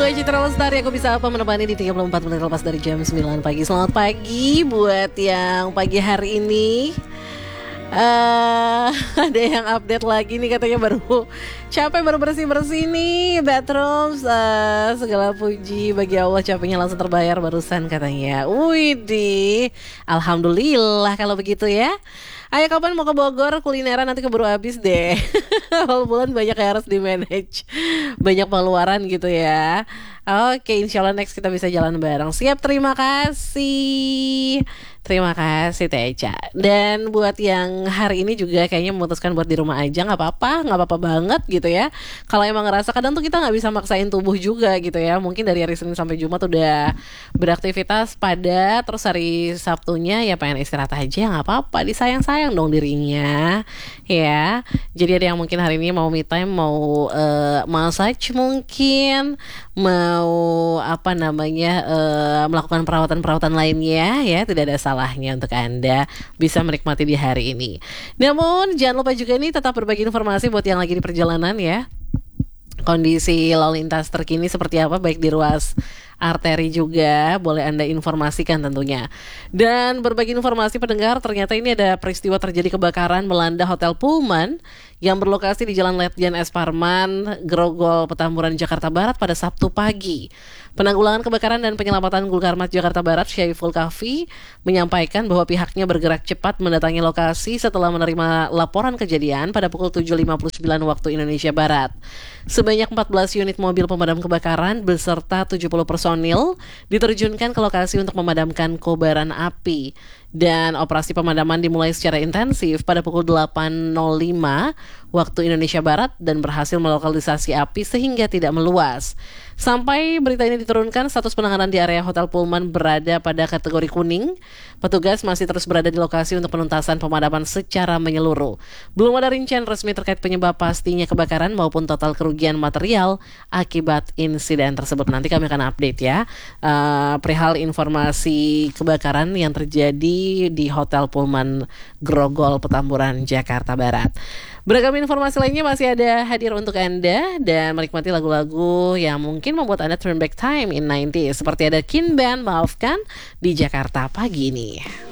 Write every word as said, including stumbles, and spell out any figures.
gue Citra Lestari, aku bisa apa menemani di tiga puluh empat menit lepas dari jam sembilan pagi. Selamat pagi buat yang pagi hari ini. Uh, ada yang update lagi nih, katanya baru capek, baru bersih-bersih nih bathrooms. Uh, segala puji bagi Allah, capeknya langsung terbayar barusan katanya. Widih, alhamdulillah kalau begitu ya. Ayo kapan mau ke Bogor kulineran, nanti keburu habis deh. Awal bulan banyak yang harus di manage, banyak pengeluaran gitu ya. Oke, insya Allah next kita bisa jalan bareng. Siap, terima kasih. Terima kasih Teca. Dan buat yang hari ini juga kayaknya memutuskan buat di rumah aja, gak apa-apa, gak apa-apa banget gitu ya. Kalau emang ngerasa kadang tuh kita gak bisa maksain tubuh juga gitu ya. Mungkin dari hari Senin sampai Jumat udah beraktivitas padat, terus hari Sabtunya ya pengen istirahat aja, gak apa-apa, disayang-sayang dong dirinya ya. Jadi ada yang mungkin hari ini mau me time, mau uh, massage mungkin, mau apa namanya uh, melakukan perawatan-perawatan lainnya ya, tidak ada salahnya untuk Anda bisa menikmati di hari ini. Namun jangan lupa juga nih tetap berbagi informasi buat yang lagi di perjalanan ya. Kondisi lalu lintas terkini seperti apa, baik di ruas arteri juga boleh Anda informasikan tentunya. Dan berbagi informasi pendengar, ternyata ini ada peristiwa terjadi kebakaran melanda Hotel Pullman yang berlokasi di Jalan Letjen S. Parman, Grogol, Petamburan, Jakarta Barat pada Sabtu pagi. Penanggulangan Kebakaran dan Penyelamatan Gulkarmat Jakarta Barat, Syaiful Kafi, menyampaikan bahwa pihaknya bergerak cepat mendatangi lokasi setelah menerima laporan kejadian pada pukul tujuh lima puluh sembilan waktu Indonesia Barat. Sebanyak empat belas unit mobil pemadam kebakaran beserta tujuh puluh personil diterjunkan ke lokasi untuk memadamkan kobaran api. Dan operasi pemadaman dimulai secara intensif pada pukul delapan nol lima waktu Indonesia Barat dan berhasil melokalisasi api sehingga tidak meluas. Sampai berita ini diturunkan, status penanganan di area Hotel Pullman berada pada kategori kuning. Petugas masih terus berada di lokasi untuk penuntasan pemadaman secara menyeluruh. Belum ada rincian resmi terkait penyebab pastinya kebakaran maupun total kerugian material akibat insiden tersebut. Nanti kami akan update ya uh, perihal informasi kebakaran yang terjadi di Hotel Pullman Grogol, Petamburan, Jakarta Barat. Beragam informasi lainnya masih ada hadir untuk Anda dan menikmati lagu-lagu yang mungkin membuat Anda turn back time in nineties. Seperti ada Kin Band, Maafkan di Jakarta pagi ini.